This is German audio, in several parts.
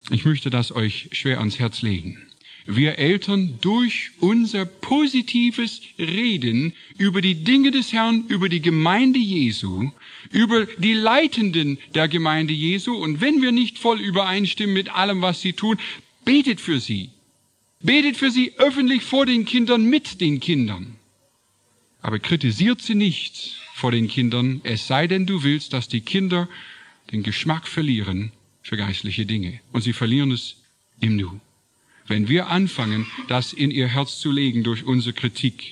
Ich möchte das euch schwer ans Herz legen. Wir Eltern durch unser positives Reden über die Dinge des Herrn, über die Gemeinde Jesu, über die Leitenden der Gemeinde Jesu, und wenn wir nicht voll übereinstimmen mit allem, was sie tun, betet für sie. Betet für sie öffentlich vor den Kindern, mit den Kindern. Aber kritisiert sie nicht vor den Kindern, es sei denn, du willst, dass die Kinder den Geschmack verlieren für geistliche Dinge. Und sie verlieren es im Nu. Wenn wir anfangen, das in ihr Herz zu legen durch unsere Kritik.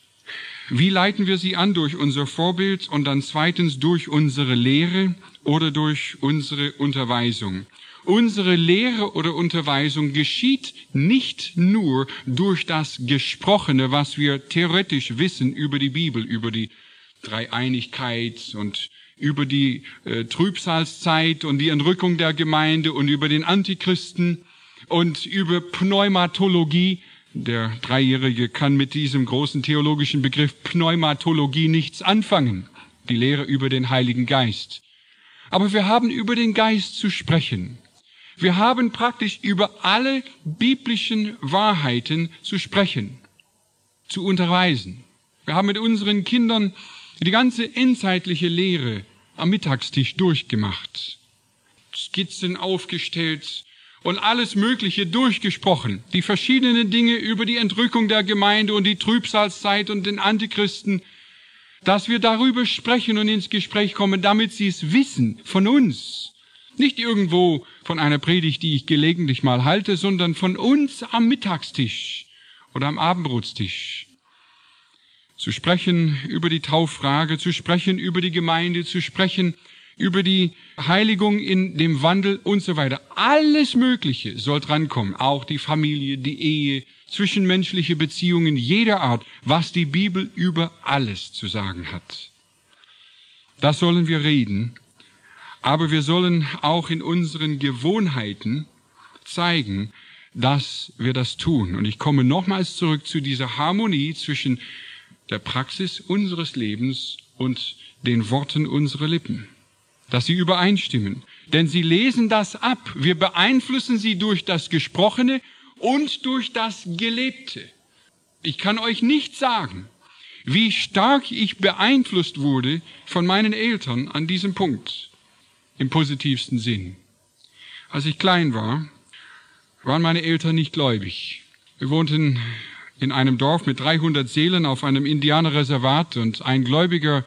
Wie leiten wir sie an? Durch unser Vorbild und dann zweitens durch unsere Lehre oder durch unsere Unterweisung. Unsere Lehre oder Unterweisung geschieht nicht nur durch das Gesprochene, was wir theoretisch wissen über die Bibel, über die Dreieinigkeit und über die Trübsalzeit und die Entrückung der Gemeinde und über den Antichristen und über Pneumatologie. Der Dreijährige kann mit diesem großen theologischen Begriff Pneumatologie nichts anfangen, die Lehre über den Heiligen Geist. Aber wir haben über den Geist zu sprechen. Wir haben praktisch über alle biblischen Wahrheiten zu sprechen, zu unterweisen. Wir haben mit unseren Kindern die ganze endzeitliche Lehre am Mittagstisch durchgemacht, Skizzen aufgestellt und alles Mögliche durchgesprochen. Die verschiedenen Dinge über die Entrückung der Gemeinde und die Trübsalzeit und den Antichristen, dass wir darüber sprechen und ins Gespräch kommen, damit sie es wissen von uns. Nicht irgendwo von einer Predigt, die ich gelegentlich mal halte, sondern von uns am Mittagstisch oder am Abendbrotstisch. Zu sprechen über die Tauffrage, zu sprechen über die Gemeinde, zu sprechen über die Heiligung in dem Wandel und so weiter. Alles Mögliche soll drankommen, auch die Familie, die Ehe, zwischenmenschliche Beziehungen jeder Art, was die Bibel über alles zu sagen hat. Das sollen wir reden, aber wir sollen auch in unseren Gewohnheiten zeigen, dass wir das tun. Und ich komme nochmals zurück zu dieser Harmonie zwischen der Praxis unseres Lebens und den Worten unserer Lippen. Dass sie übereinstimmen. Denn sie lesen das ab. Wir beeinflussen sie durch das Gesprochene und durch das Gelebte. Ich kann euch nicht sagen, wie stark ich beeinflusst wurde von meinen Eltern an diesem Punkt. Im positivsten Sinn. Als ich klein war, waren meine Eltern nicht gläubig. Wir wohnten in einem Dorf mit 300 Seelen auf einem Indianerreservat und ein gläubiger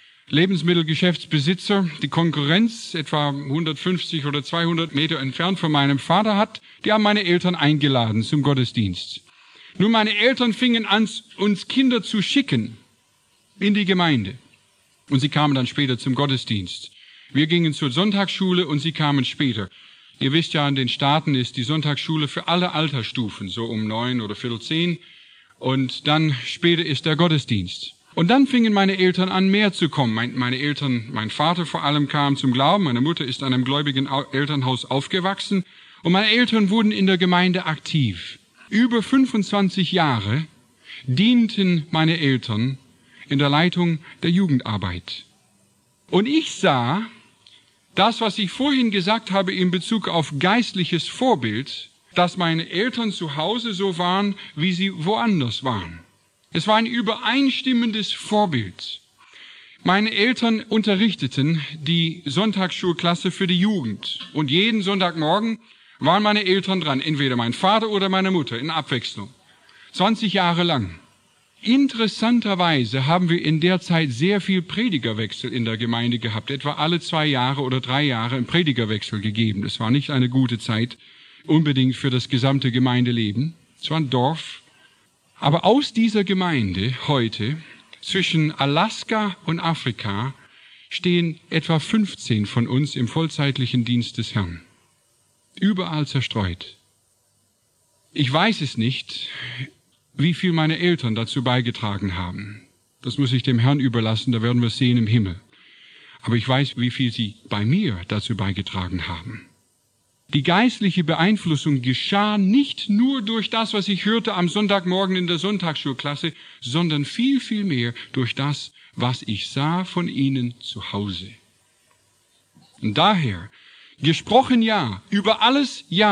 Lebensmittelgeschäftsbesitzer, die Konkurrenz etwa 150 oder 200 Meter entfernt von meinem Vater hat, die haben meine Eltern eingeladen zum Gottesdienst. Nun, meine Eltern fingen an, uns Kinder zu schicken in die Gemeinde. Und sie kamen dann später zum Gottesdienst. Wir gingen zur Sonntagsschule und sie kamen später. Ihr wisst ja, in den Staaten ist die Sonntagsschule für alle Altersstufen, so um 9 oder 9:45. Und dann später ist der Gottesdienst. Und dann fingen meine Eltern an, mehr zu kommen. Meine Eltern, mein Vater vor allem, kam zum Glauben. Meine Mutter ist in einem gläubigen Elternhaus aufgewachsen. Und meine Eltern wurden in der Gemeinde aktiv. Über 25 Jahre dienten meine Eltern in der Leitung der Jugendarbeit. Und ich sah das, was ich vorhin gesagt habe in Bezug auf geistliches Vorbild, dass meine Eltern zu Hause so waren, wie sie woanders waren. Es war ein übereinstimmendes Vorbild. Meine Eltern unterrichteten die Sonntagsschulklasse für die Jugend. Und jeden Sonntagmorgen waren meine Eltern dran, entweder mein Vater oder meine Mutter, in Abwechslung. 20 Jahre lang. Interessanterweise haben wir in der Zeit sehr viel Predigerwechsel in der Gemeinde gehabt. Etwa alle 2 Jahre oder 3 Jahre einen Predigerwechsel gegeben. Das war nicht eine gute Zeit, unbedingt für das gesamte Gemeindeleben. Es war ein Dorf. Aber aus dieser Gemeinde heute, zwischen Alaska und Afrika, stehen etwa 15 von uns im vollzeitlichen Dienst des Herrn. Überall zerstreut. Ich weiß es nicht, wie viel meine Eltern dazu beigetragen haben. Das muss ich dem Herrn überlassen, da werden wir es sehen im Himmel. Aber ich weiß, wie viel sie bei mir dazu beigetragen haben. Die geistliche Beeinflussung geschah nicht nur durch das, was ich hörte am Sonntagmorgen in der Sonntagsschulklasse, sondern viel, viel mehr durch das, was ich sah von ihnen zu Hause. Und daher, gesprochen ja, über alles ja,